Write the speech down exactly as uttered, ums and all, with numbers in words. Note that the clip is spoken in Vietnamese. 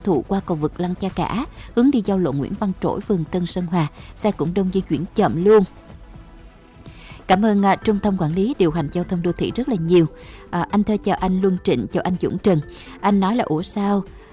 thụ qua cầu vượt Lăng Cha Cả, hướng đi giao lộ Nguyễn Văn Trỗi, phường Tân Sơn Hòa. Xe cũng đông di chuyển chậm luôn. Cảm ơn uh, Trung tâm Quản lý Điều hành Giao thông Đô thị rất là nhiều. Uh, anh Thơ chào anh Luân Trịnh, chào anh Dũng Trần. Anh nói là ủa sao